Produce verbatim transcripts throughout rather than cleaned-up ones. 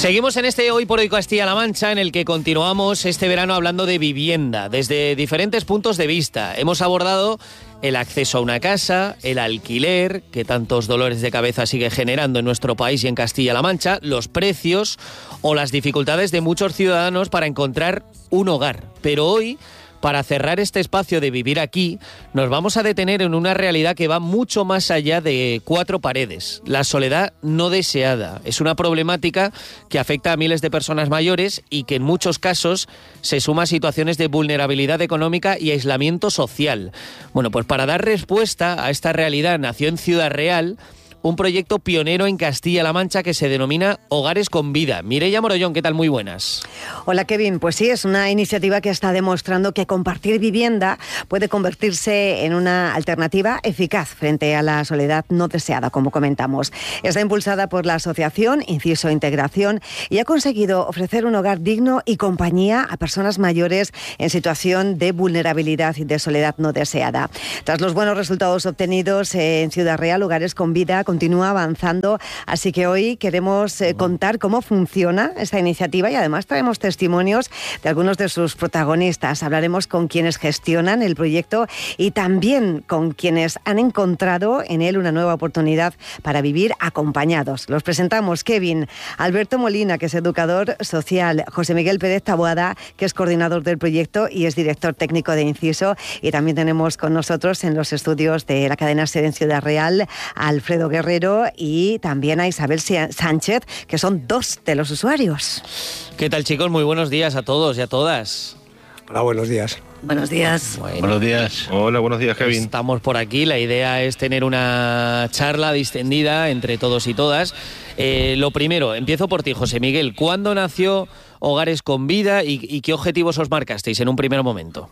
Seguimos en este Hoy por Hoy Castilla-La Mancha, en el que continuamos este verano hablando de vivienda, desde diferentes puntos de vista. Hemos abordado el acceso a una casa, el alquiler, que tantos dolores de cabeza sigue generando en nuestro país y en Castilla-La Mancha, los precios o las dificultades de muchos ciudadanos para encontrar un hogar. Pero hoy, para cerrar este espacio de vivir aquí, nos vamos a detener en una realidad que va mucho más allá de cuatro paredes. La soledad no deseada es una problemática que afecta a miles de personas mayores y que en muchos casos se suma a situaciones de vulnerabilidad económica y aislamiento social. Bueno, pues para dar respuesta a esta realidad nació en Ciudad Real un proyecto pionero en Castilla-La Mancha que se denomina Hogares con Vida. Mireia Morollón, ¿qué tal? Muy buenas. Hola, Kevin. Pues sí, es una iniciativa que está demostrando que compartir vivienda puede convertirse en una alternativa eficaz frente a la soledad no deseada, como comentamos. Está impulsada por la asociación Inciso Integración y ha conseguido ofrecer un hogar digno y compañía a personas mayores en situación de vulnerabilidad y de soledad no deseada. Tras los buenos resultados obtenidos en Ciudad Real, Hogares con Vida continúa avanzando, así que hoy queremos eh, contar cómo funciona esta iniciativa y además traemos testimonios de algunos de sus protagonistas. Hablaremos con quienes gestionan el proyecto y también con quienes han encontrado en él una nueva oportunidad para vivir acompañados. Los presentamos: Kevin, Alberto Molina, que es educador social, José Miguel Pérez Taboada, que es coordinador del proyecto y es director técnico de Inciso, y también tenemos con nosotros en los estudios de la cadena SER en Ciudad Real a Alfredo Guerrero y también a Isabel Sánchez, que son dos de los usuarios. ¿Qué tal, chicos? Muy buenos días a todos y a todas. Hola, buenos días. Buenos días. Bueno, buenos días. Hola, buenos días, Kevin. Estamos por aquí. La idea es tener una charla distendida entre todos y todas. Eh, lo primero, empiezo por ti, José Miguel. ¿Cuándo nació Hogares con Vida y, y qué objetivos os marcasteis en un primer momento?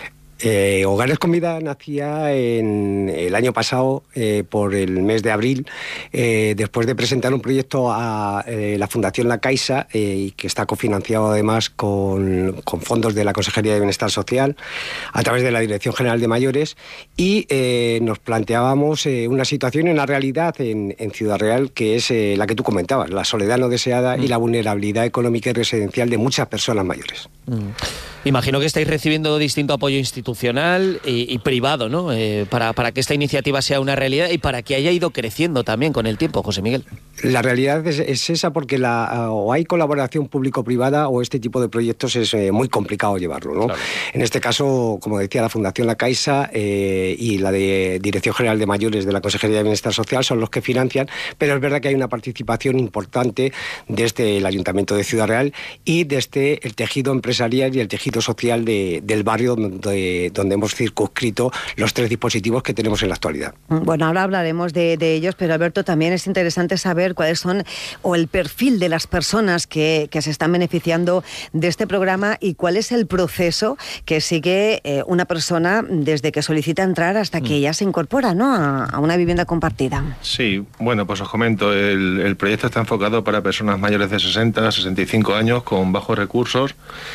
Eh, Hogares con Vida nacía en el año pasado, eh, por el mes de abril, eh, después de presentar un proyecto a eh, la Fundación La Caixa, eh, que está cofinanciado además con, con fondos de la Consejería de Bienestar Social, a través de la Dirección General de Mayores, y eh, nos planteábamos eh, una situación, una realidad en, en Ciudad Real, que es eh, la que tú comentabas, la soledad no deseada mm. y la vulnerabilidad económica y residencial de muchas personas mayores. Mm. Imagino que estáis recibiendo distinto apoyo institucional y, y privado, ¿no? Eh, para, para que esta iniciativa sea una realidad y para que haya ido creciendo también con el tiempo, José Miguel. La realidad es, es esa, porque la, o hay colaboración público-privada o este tipo de proyectos es eh, muy complicado llevarlo, ¿no? Claro. En este caso, como decía, la Fundación La Caixa eh, y la de Dirección General de Mayores de la Consejería de Bienestar Social son los que financian, pero es verdad que hay una participación importante desde el Ayuntamiento de Ciudad Real y desde el tejido empresarial y el tejido social de, del barrio donde, donde hemos circunscrito los tres dispositivos que tenemos en la actualidad. Bueno, ahora hablaremos de, de ellos, pero Alberto, también es interesante saber cuáles son, o el perfil de las personas que, que se están beneficiando de este programa y cuál es el proceso que sigue eh, una persona desde que solicita entrar hasta que ya se incorpora, ¿no?, a, a una vivienda compartida. Sí, bueno, pues os comento, el, el proyecto está enfocado para personas mayores de sesenta a sesenta y cinco años con bajos recursos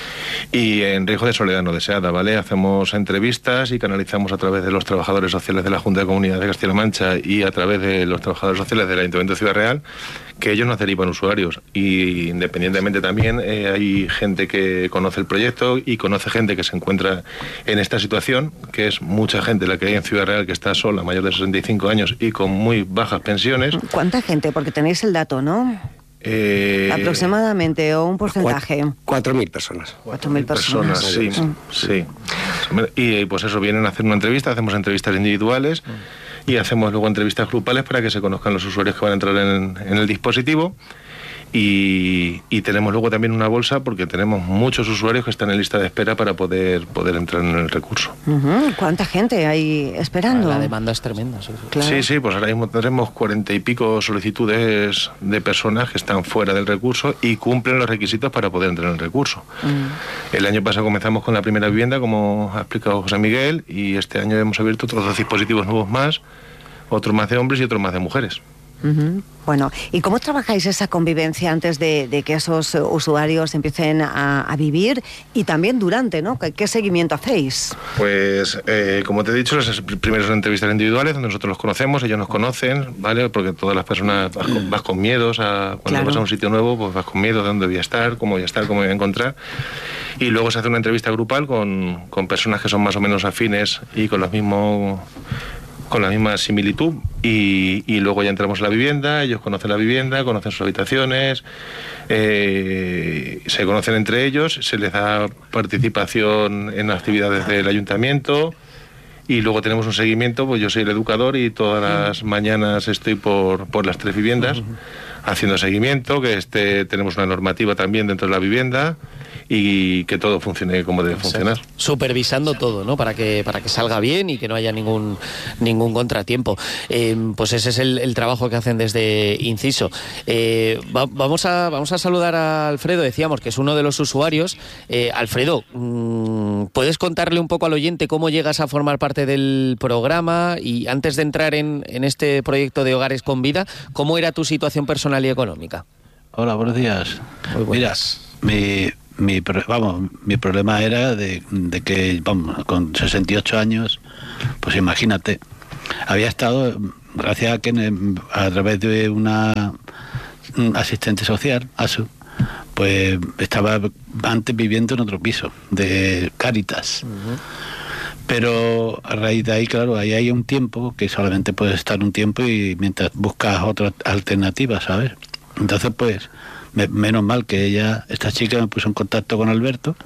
y en riesgo de soledad no deseada, ¿vale? Hacemos entrevistas y canalizamos a través de los trabajadores sociales de la Junta de Comunidad de Castilla-La Mancha y a través de los trabajadores sociales del Ayuntamiento de Ciudad Real, que ellos nos derivan usuarios. Y independientemente también eh, hay gente que conoce el proyecto y conoce gente que se encuentra en esta situación, que es mucha gente la que hay en Ciudad Real que está sola, mayor de sesenta y cinco años y con muy bajas pensiones. ¿Cuánta gente? Porque tenéis el dato, ¿no? Eh, aproximadamente, o un porcentaje. Cuatro mil personas. Cuatro mil personas. Sí, sí. Y pues eso, vienen a hacer una entrevista, hacemos entrevistas individuales y hacemos luego entrevistas grupales para que se conozcan los usuarios que van a entrar en, en el dispositivo. Y, y tenemos luego también una bolsa porque tenemos muchos usuarios que están en lista de espera para poder poder entrar en el recurso. Uh-huh. ¿Cuánta gente hay esperando? La demanda es tremenda. Sí, sí. Claro. sí, sí, pues ahora mismo tendremos cuarenta y pico solicitudes de personas que están fuera del recurso y cumplen los requisitos para poder entrar en el recurso. Uh-huh. El año pasado comenzamos con la primera vivienda, como ha explicado José Miguel, y este año hemos abierto otros dos dispositivos nuevos más, otros más de hombres y otros más de mujeres. Uh-huh. Bueno, ¿y cómo trabajáis esa convivencia antes de, de que esos usuarios empiecen a, a vivir y también durante, ¿no? ¿Qué, qué seguimiento hacéis? Pues, eh, como te he dicho, las primeras son entrevistas individuales donde nosotros los conocemos, ellos nos conocen, ¿vale? Porque todas las personas vas con, vas con miedos, a, cuando claro. vas a un sitio nuevo, pues vas con miedo de dónde voy a estar, cómo voy a estar, cómo voy a encontrar. Y luego se hace una entrevista grupal con, con personas que son más o menos afines y con los mismos... con la misma similitud y, y luego ya entramos en la vivienda, ellos conocen la vivienda, conocen sus habitaciones, eh, se conocen entre ellos, se les da participación en actividades del ayuntamiento y luego tenemos un seguimiento, pues yo soy el educador y todas las mañanas estoy por, por las tres viviendas haciendo seguimiento, que este, tenemos una normativa también dentro de la vivienda y que todo funcione como debe funcionar. Supervisando todo, ¿no? Para que para que salga bien y que no haya ningún ningún contratiempo. Eh, pues ese es el, el trabajo que hacen desde Inciso. Eh, va, vamos a vamos a saludar a Alfredo, decíamos que es uno de los usuarios. Eh, Alfredo, mmm, ¿puedes contarle un poco al oyente cómo llegas a formar parte del programa? Y antes de entrar en, en este proyecto de Hogares con Vida, ¿cómo era tu situación personal y económica? Hola, buenos días. Muy buenas. Mira, mi Mi, vamos, mi problema era de, de que, vamos, con sesenta y ocho años, pues imagínate, había estado, gracias a que a través de una asistente social, ASU, pues estaba antes viviendo en otro piso, de Cáritas. Uh-huh. Pero a raíz de ahí, claro, ahí hay un tiempo que solamente puedes estar un tiempo y mientras buscas otras alternativas, ¿sabes? Entonces, pues... Me, menos mal que ella, esta chica me puso en contacto con Alberto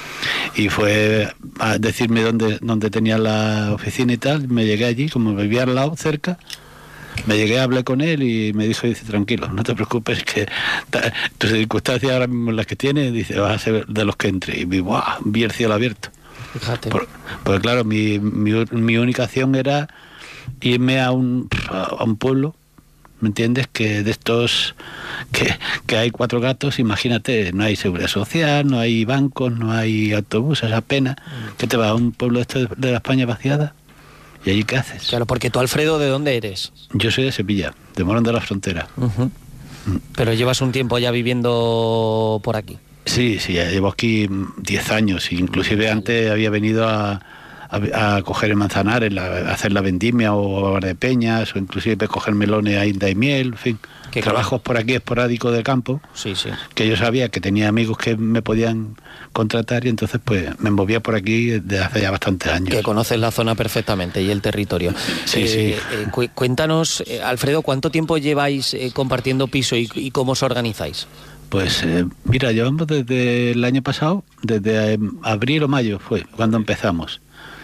y fue a decirme dónde, dónde tenía la oficina y tal. Me llegué allí, como vivía al lado, cerca, me llegué, hablé con él y me dijo, dice, tranquilo, no te preocupes, que ta, tus circunstancias ahora mismo las que tienes, dice, vas a ser de los que entre. Y vi, ¡buah!, vi el cielo abierto. Fíjate. Por, porque claro, mi, mi, mi única acción era irme a un, a un pueblo, ¿me entiendes? Que de estos, que, que hay cuatro gatos, imagínate, no hay seguridad social, no hay bancos, no hay autobuses apenas. ¿Qué te va a un pueblo este de la España vaciada? ¿Y allí qué haces? Claro, porque tú, Alfredo, ¿de dónde eres? Yo soy de Sevilla, de Morón de la Frontera. Uh-huh. Mm. Pero llevas un tiempo ya viviendo por aquí. Sí, sí, ya llevo aquí diez años, inclusive vale. Antes había venido a... A, a coger el Manzanares, la, a hacer la vendimia o a de peñas, o inclusive coger melones a Inda y miel, en fin. ¿Qué trabajos claro? Por aquí esporádicos de campo, sí, sí. Que yo sabía que tenía amigos que me podían contratar y entonces pues me movía por aquí desde hace ya bastantes años. Que conoces la zona perfectamente y el territorio. Sí, eh, sí. Eh, cu- cuéntanos, eh, Alfredo, ¿cuánto tiempo lleváis eh, compartiendo piso y, y cómo os organizáis? Pues eh, mira, llevamos desde el año pasado, desde eh, abril o mayo fue cuando empezamos.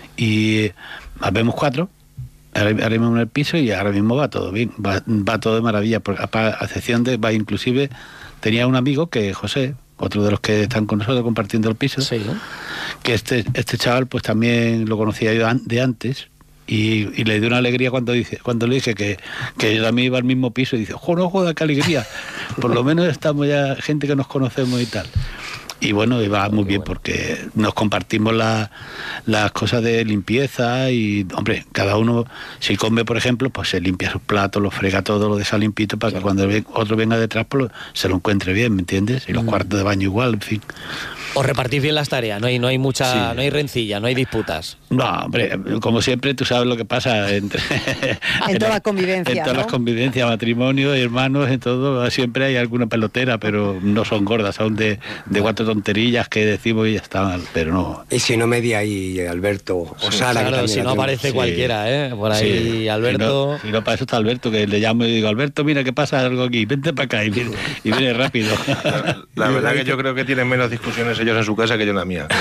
Y habemos cuatro, ahora mismo en el piso y ahora mismo va todo bien, va, va todo de maravilla, porque a excepción de, va inclusive, tenía un amigo que José, otro de los que están con nosotros compartiendo el piso, sí, ¿no? Que este este chaval pues también lo conocía yo de antes y, y le dio una alegría cuando dice cuando le dije que, que yo también iba al mismo piso y dice, ¡jo, no joda, qué alegría! Por lo menos estamos ya gente que nos conocemos y tal. Y bueno, y va muy bien porque nos compartimos la, las cosas de limpieza y, hombre, cada uno, si come, por ejemplo, pues se limpia sus platos, lo frega todo, lo deja limpito para que cuando otro venga detrás pues se lo encuentre bien, ¿me entiendes? Y los mm. cuartos de baño igual, en fin. Os repartís bien las tareas, no hay, no hay mucha, sí. no hay rencilla, no hay disputas. No, hombre, como siempre tú sabes lo que pasa entre en toda la convivencia, en todas ¿no? las convivencias, matrimonio, hermanos, en todo, siempre hay alguna pelotera, pero no son gordas, son de, de cuatro tonterillas que decimos y ya está, pero no. Y si no media ahí Alberto o sí, Sara, claro, que si no aparece sí. cualquiera, ¿eh? Por ahí sí. Alberto. Si no, si no, para eso está Alberto, que le llamo y digo, Alberto, mira que pasa algo aquí, vente para acá y viene, y viene rápido. La, la verdad que yo creo que tienen menos discusiones ellos en su casa que yo en la mía.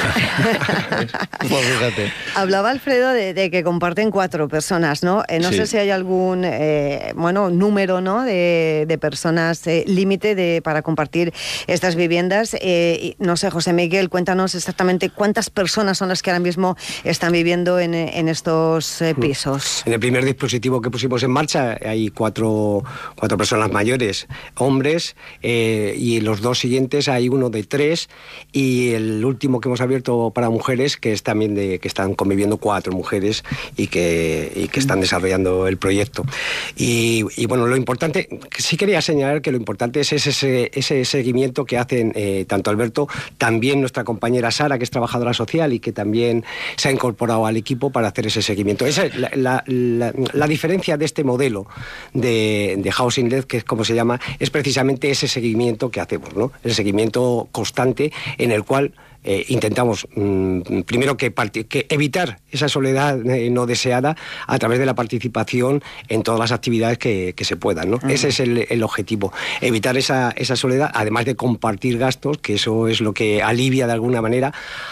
Pues fíjate. Hablaba Alfredo de, de que comparten cuatro personas, ¿no? Eh, no sí. sé si hay algún eh, bueno número, ¿no? De, de personas eh, límite de para compartir estas viviendas. Eh, no sé, José Miguel, cuéntanos exactamente cuántas personas son las que ahora mismo están viviendo en, en estos eh, pisos. En el primer dispositivo que pusimos en marcha hay cuatro, cuatro personas mayores, hombres, eh, y en los dos siguientes hay uno de tres y el último que hemos abierto para mujeres que es también de que están conviviendo cuatro mujeres y que, y que están desarrollando el proyecto. Y, y bueno, lo importante, sí quería señalar que lo importante es ese, ese seguimiento que hacen eh, tanto Alberto, también nuestra compañera Sara, que es trabajadora social y que también se ha incorporado al equipo para hacer ese seguimiento. Esa es la, la, la, la diferencia de este modelo de, de Housing Led, que es como se llama, es precisamente ese seguimiento que hacemos, ¿no? El seguimiento constante en el cual Eh, intentamos mmm, primero que, que evitar esa soledad eh, no deseada a través de la participación en todas las actividades que, que se puedan, ¿no? Uh-huh. Ese es el, el objetivo, evitar esa, esa soledad, además de compartir gastos, que eso es lo que alivia de alguna manera,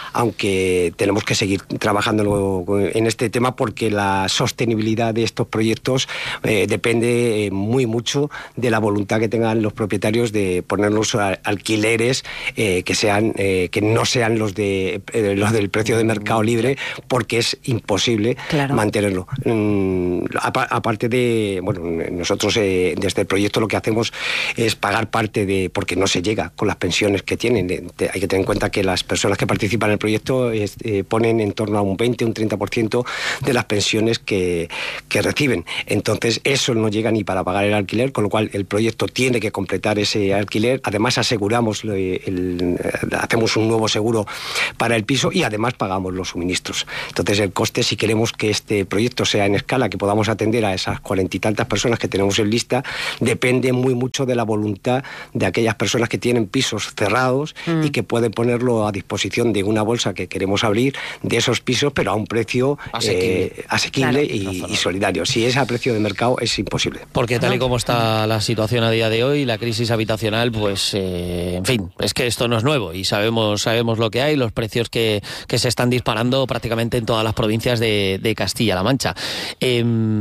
aunque tenemos que seguir trabajando en este tema porque la sostenibilidad de estos proyectos eh, depende muy mucho de la voluntad que tengan los propietarios de ponernos alquileres eh, que sean eh, que no sean los de eh, los del precio de mercado libre, porque es imposible claro. mantenerlo. Mm, aparte de, bueno, nosotros eh, desde el proyecto lo que hacemos es pagar parte de, porque no se llega con las pensiones que tienen. Eh, te, hay que tener en cuenta que las personas que participan en el proyecto es, eh, ponen en torno a un veinte, un treinta por ciento de las pensiones que, que reciben. Entonces eso no llega ni para pagar el alquiler, con lo cual el proyecto tiene que completar ese alquiler. Además aseguramos, el, el, hacemos un nuevo seguro para el piso y además pagamos los suministros. Entonces el coste, si queremos que este proyecto sea en escala, que podamos atender a esas cuarenta y tantas personas que tenemos en lista, depende muy mucho de la voluntad de aquellas personas que tienen pisos cerrados mm. y que pueden ponerlo a disposición de una bolsa que queremos abrir de esos pisos, pero a un precio asequible, eh, asequible claro. y, y solidario. Si es a precio de mercado es imposible. Porque tal y como está la situación a día de hoy, la crisis habitacional, pues eh, en fin, es que esto no es nuevo y sabemos, sabemos lo que hay, los precios que, que se están disparando prácticamente en todas las provincias de, de Castilla-La Mancha. Eh,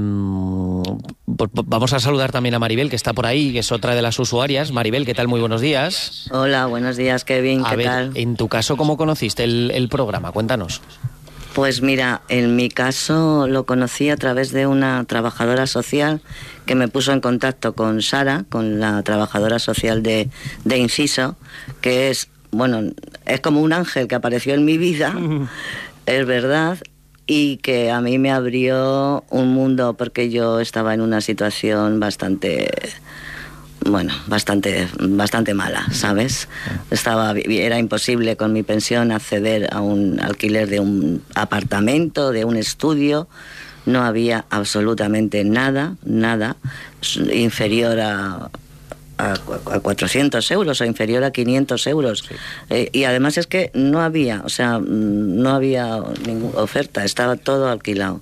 pues vamos a saludar también a Maribel, que está por ahí, que es otra de las usuarias. Maribel, ¿qué tal? Muy buenos días. Hola, buenos días, Kevin, ¿qué a ver, tal? En tu caso, ¿cómo conociste el, el programa? Cuéntanos. Pues mira, en mi caso lo conocí a través de una trabajadora social que me puso en contacto con Sara, con la trabajadora social de, de Inciso, que es, bueno, es como un ángel que apareció en mi vida, es verdad, y que a mí me abrió un mundo porque yo estaba en una situación bastante... bueno, bastante bastante mala, ¿sabes? Estaba, era imposible con mi pensión acceder a un alquiler de un apartamento, de un estudio. No había absolutamente nada, nada inferior a, a, a cuatrocientos euros o inferior a quinientos euros. Sí. Eh, y además es que no había, o sea, no había ninguna oferta, estaba todo alquilado.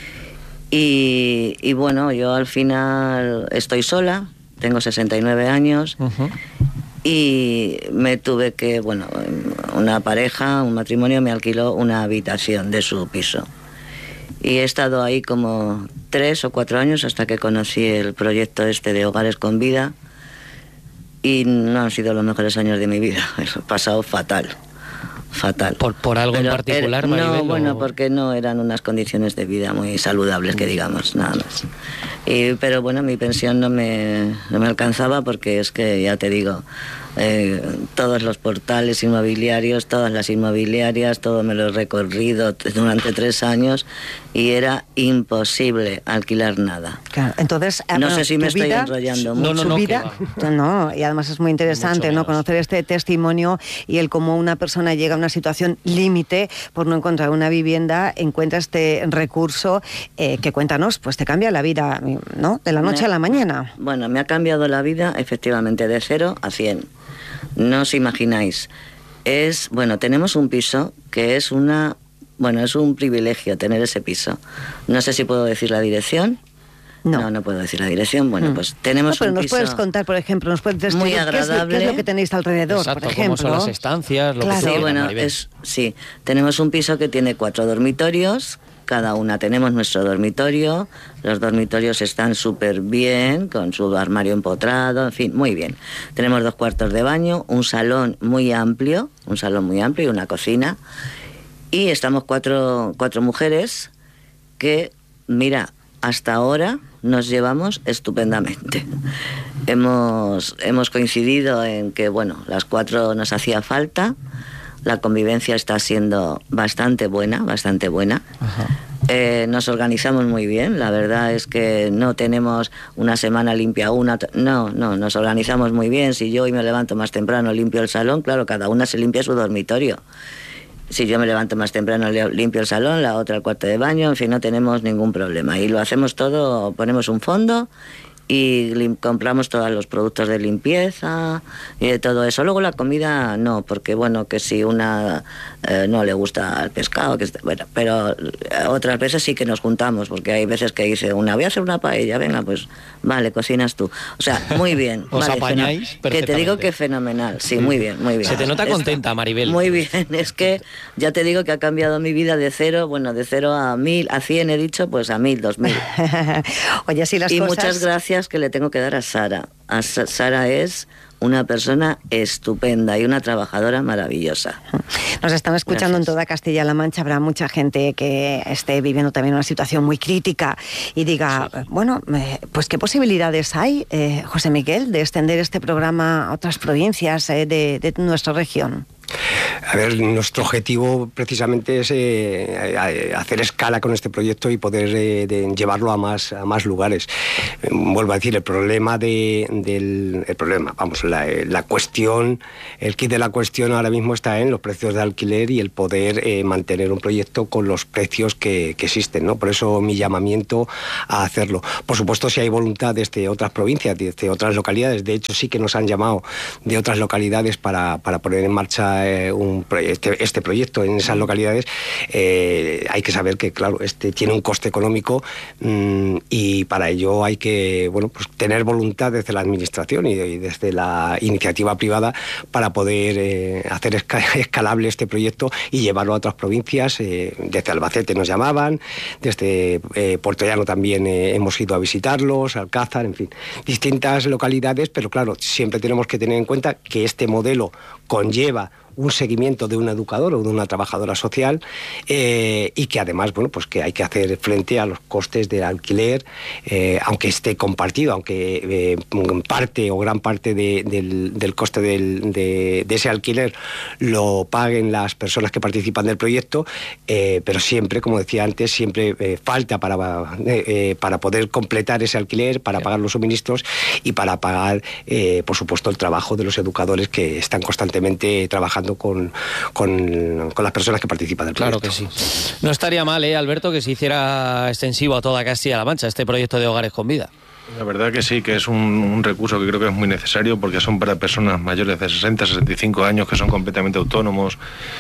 Y, y bueno, yo al final estoy sola. Tengo sesenta y nueve años uh-huh. y me tuve que, bueno, una pareja, un matrimonio me alquiló una habitación de su piso. Y he estado ahí como tres o cuatro años hasta que conocí el proyecto este de Hogares con Vida y no han sido los mejores años de mi vida, he pasado fatal. Fatal. ¿Por, por algo Pero en particular, era, Maribel? No, bueno, o... porque no eran unas condiciones de vida muy saludables, que digamos, nada más. Y, pero bueno, mi pensión no me, no me alcanzaba porque es que, ya te digo, eh, todos los portales inmobiliarios, todas las inmobiliarias, todo me lo he recorrido durante tres años y era imposible alquilar nada. Claro, entonces... No bueno, sé si me estoy vida, enrollando mucho. No, no, no, vida, no, y además es muy interesante, ¿no?, conocer este testimonio y el cómo una persona llega a una situación límite por no encontrar una vivienda, encuentra este recurso eh, que, cuéntanos, pues te cambia la vida, ¿no?, de la noche me, a la mañana. Bueno, me ha cambiado la vida, efectivamente, de cero a cien. No os imagináis. Es, bueno, tenemos un piso que es una... Bueno, es un privilegio tener ese piso. No sé si puedo decir la dirección. No, no, no puedo decir la dirección. Bueno, mm. pues tenemos no, pero un nos piso puedes contar, por ejemplo, nos puedes muy decir agradable. ¿Qué es, qué es lo que tenéis alrededor, Exacto, por ejemplo? cómo son las estancias, lo claro. que Sí, bueno, es, sí, tenemos un piso que tiene cuatro dormitorios. Cada una tenemos nuestro dormitorio. Los dormitorios están súper bien, con su armario empotrado, en fin, muy bien. Tenemos dos cuartos de baño, un salón muy amplio, un salón muy amplio y una cocina. Y estamos cuatro, cuatro mujeres que, mira, hasta ahora nos llevamos estupendamente. Hemos, hemos coincidido en que, bueno, las cuatro nos hacía falta. la convivencia está siendo bastante buena, bastante buena. Ajá. Eh, nos organizamos muy bien, la verdad es que no tenemos una semana limpia una, no, no, nos organizamos muy bien. Si yo hoy me levanto más temprano, limpio el salón, claro, cada una se limpia su dormitorio. Si yo me levanto más temprano, limpio el salón, la otra el cuarto de baño, en fin, no tenemos ningún problema. Y lo hacemos todo, ponemos un fondo y compramos todos los productos de limpieza y de todo eso. Luego la comida no, porque bueno, que si una eh, no le gusta el pescado, que bueno, pero otras veces sí que nos juntamos, porque hay veces que dice una, voy a hacer una paella, venga, pues vale, cocinas tú. O sea, muy bien. Os vale, apañáis que te digo que fenomenal, sí, sí, muy bien, muy bien. Se te nota contenta, Maribel. Muy bien, es que ya te digo que ha cambiado mi vida de cero, bueno, de cero a mil, a cien he dicho, pues a mil, dos mil. Oye, así las y cosas... muchas gracias que le tengo que dar a Sara. A Sara es una persona estupenda y una trabajadora maravillosa. Nos están escuchando Gracias. En toda Castilla-La Mancha. Habrá mucha gente que esté viviendo también una situación muy crítica y diga, sí. bueno, eh, pues qué posibilidades hay, eh, José Miguel, de extender este programa a otras provincias eh, de, de nuestra región. A ver, nuestro objetivo precisamente es eh, hacer escala con este proyecto y poder eh, de llevarlo a más, a más lugares. Eh, vuelvo a decir, el problema de, del el problema, vamos, la, la cuestión, el kit de la cuestión ahora mismo está en los precios de alquiler y el poder eh, mantener un proyecto con los precios que, que existen, ¿no? Por eso mi llamamiento a hacerlo. Por supuesto, si hay voluntad desde otras provincias, desde otras localidades, de hecho sí que nos han llamado de otras localidades para, para poner en marcha eh, un Este, este proyecto en esas localidades, eh, hay que saber que, claro, este tiene un coste económico mmm, y para ello hay que, bueno, pues tener voluntad desde la administración y, y desde la iniciativa privada para poder eh, hacer esca escalable este proyecto y llevarlo a otras provincias. Eh, desde Albacete nos llamaban, desde eh, Puerto Llano también eh, hemos ido a visitarlos, Alcázar, en fin, distintas localidades, pero claro, siempre tenemos que tener en cuenta que este modelo conlleva un seguimiento de un educador o de una trabajadora social eh, y que además, bueno, pues que hay que hacer frente a los costes del alquiler, eh, aunque esté compartido, aunque eh, parte o gran parte de, del, del coste del, de, de ese alquiler lo paguen las personas que participan del proyecto, eh, pero siempre, como decía antes, siempre eh, falta para, eh, para poder completar ese alquiler, para pagar los suministros y para pagar, eh, por supuesto, el trabajo de los educadores que están constantemente trabajando Con, con, con las personas que participan del proyecto. Claro que sí. No estaría mal, ¿eh, Alberto, que se hiciera extensivo a toda Castilla-La Mancha este proyecto de Hogares con Vida? La verdad que sí, que es un, un recurso que creo que es muy necesario porque son para personas mayores de sesenta, sesenta y cinco años que son completamente autónomos.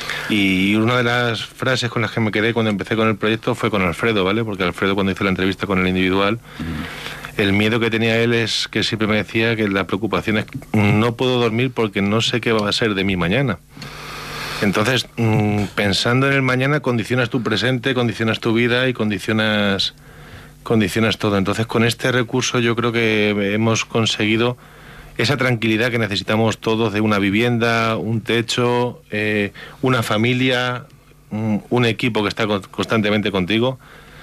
Y una de las frases con las que me quedé cuando empecé con el proyecto fue con Alfredo, ¿vale? Porque Alfredo, cuando hizo la entrevista con el individual, mm. el miedo que tenía él es que siempre me decía que la preocupación es no puedo dormir porque no sé qué va a ser de mí mañana. Entonces, mmm, pensando en el mañana, condicionas tu presente, condicionas tu vida y condicionas... condicionas todo. Entonces, con este recurso yo creo que hemos conseguido esa tranquilidad que necesitamos todos de una vivienda, un techo, eh, una familia, un, un equipo que está constantemente contigo,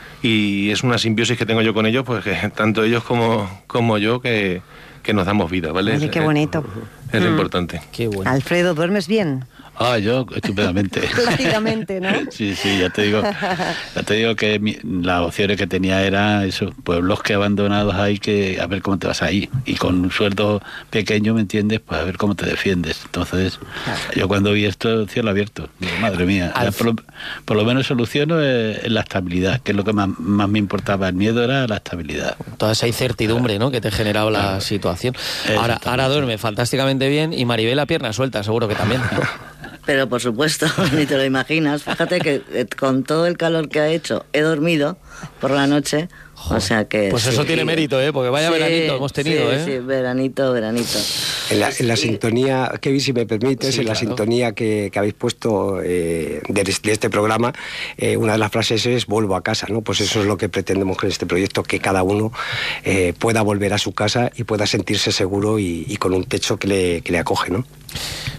y es una simbiosis que tengo yo con ellos, pues que tanto ellos como, como yo que, que nos damos vida, ¿vale? Oye, qué bonito. Es, es mm. lo importante. Qué bueno. Alfredo, ¿duermes bien? Ah, yo estupendamente. Plácidamente, ¿no? Sí, sí, ya te digo, ya te digo que mi, las opciones que tenía era eso, pueblos que abandonados hay que a ver cómo te vas ahí, y con un sueldo pequeño, ¿me entiendes? Pues a ver cómo te defiendes. Entonces, claro. Yo cuando vi esto, cielo abierto, digo, madre mía, ya por, lo, por lo menos soluciono eh, la estabilidad, que es lo que más, más me importaba. El miedo era la estabilidad. Toda esa incertidumbre, ¿no?, que te generaba la claro. situación. Ahora, ahora duerme fantásticamente bien, y Maribel a pierna suelta, seguro que también. Pero por supuesto, ni te lo imaginas. Fíjate que eh, con todo el calor que ha hecho, he dormido por la noche. Joder, o sea que... Pues sí, eso tiene mérito, ¿eh? Porque vaya sí, veranito hemos tenido, sí, ¿eh? Sí, veranito, veranito. En la, en la sí. sintonía, Kevin, si me permites, sí, en la claro. sintonía que, que habéis puesto eh, de, de este programa, eh, una de las frases es vuelvo a casa, ¿no? Pues eso es lo que pretendemos con este proyecto, que cada uno eh, pueda volver a su casa y pueda sentirse seguro y, y con un techo que le, que le acoge, ¿no?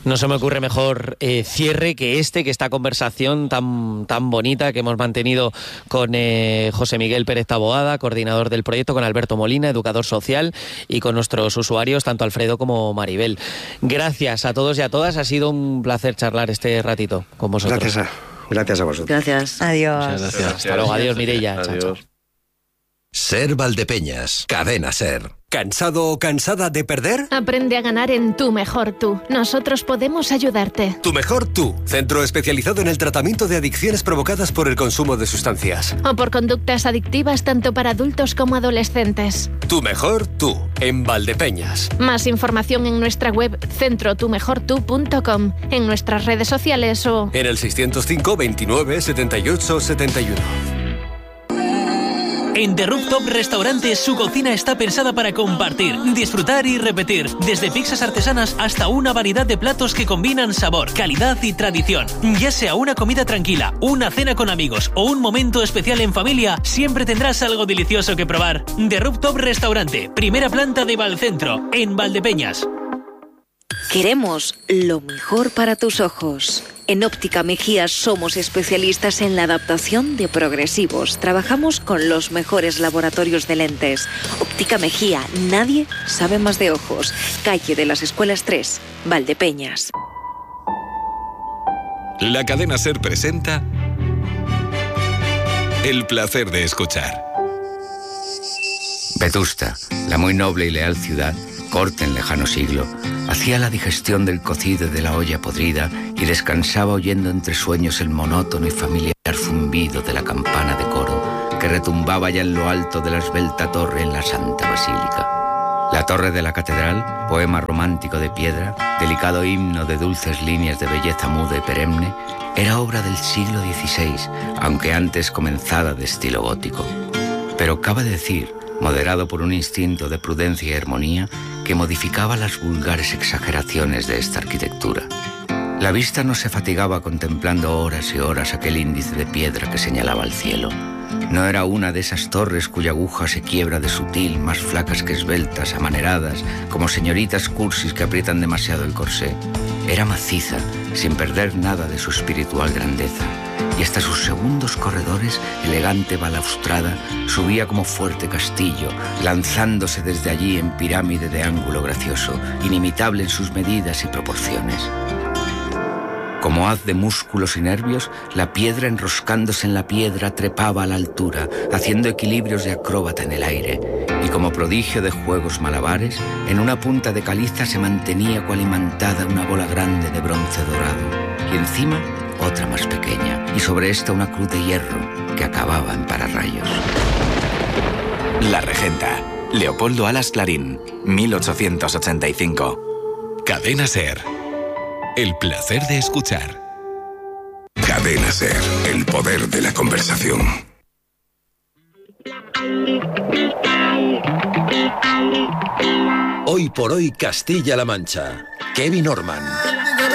No se me ocurre mejor eh, cierre que este, que esta conversación tan, tan bonita que hemos mantenido con eh, José Miguel Pérez Taboada, coordinador del proyecto, con Alberto Molina, educador social, y con nuestros usuarios, tanto Alfredo como Maribel. Gracias a todos y a todas, ha sido un placer charlar este ratito con vosotros. Gracias a, gracias a vosotros. Gracias. Adiós. Gracias. Hasta luego, adiós, Mireia. Chao, chao. Adiós. Ser Valdepeñas, Cadena Ser. ¿Cansado o cansada de perder? Aprende a ganar en Tu Mejor Tú. Nosotros podemos ayudarte. Tu Mejor Tú, centro especializado en el tratamiento de adicciones provocadas por el consumo de sustancias. O por conductas adictivas tanto para adultos como adolescentes. Tu Mejor Tú, en Valdepeñas. Más información en nuestra web centro tu mejor tú punto com, en nuestras redes sociales o en el seiscientos cinco, veintinueve, setenta y ocho, setenta y uno. En The Rooftop Restaurante, su cocina está pensada para compartir, disfrutar y repetir. Desde pizzas artesanas hasta una variedad de platos que combinan sabor, calidad y tradición. Ya sea una comida tranquila, una cena con amigos o un momento especial en familia, siempre tendrás algo delicioso que probar. The Rooftop Restaurante, primera planta de Valcentro, en Valdepeñas. Queremos lo mejor para tus ojos. En Óptica Mejía somos especialistas en la adaptación de progresivos. Trabajamos con los mejores laboratorios de lentes. Óptica Mejía, nadie sabe más de ojos. Calle de las Escuelas tres, Valdepeñas. La Cadena Ser presenta El placer de escuchar. Vetusta, la muy noble y leal ciudad, corte en lejano siglo, hacía la digestión del cocido de la olla podrida y descansaba oyendo entre sueños el monótono y familiar zumbido de la campana de coro que retumbaba ya en lo alto de la esbelta torre en la Santa Basílica. La torre de la catedral, poema romántico de piedra, delicado himno de dulces líneas de belleza muda y perenne, era obra del siglo dieciséis, aunque antes comenzada de estilo gótico. Pero cabe decir, moderado por un instinto de prudencia y armonía, que modificaba las vulgares exageraciones de esta arquitectura. La vista no se fatigaba contemplando horas y horas aquel índice de piedra que señalaba al cielo. No era una de esas torres cuya aguja se quiebra de sutil, más flacas que esbeltas, amaneradas, como señoritas cursis que aprietan demasiado el corsé. Era maciza, sin perder nada de su espiritual grandeza, y hasta sus segundos corredores, elegante balaustrada, subía como fuerte castillo, lanzándose desde allí en pirámide de ángulo gracioso, inimitable en sus medidas y proporciones. Como haz de músculos y nervios, la piedra enroscándose en la piedra trepaba a la altura, haciendo equilibrios de acróbata en el aire, y como prodigio de juegos malabares, en una punta de caliza se mantenía cual imantada una bola grande de bronce dorado, y encima otra más pequeña, y sobre esta una cruz de hierro que acababa en pararrayos. La Regenta, Leopoldo Alas Clarín, mil ochocientos ochenta y cinco. Cadena Ser. El placer de escuchar. Cadena Ser, el poder de la conversación. Hoy por hoy Castilla-La Mancha. Kevin Orman.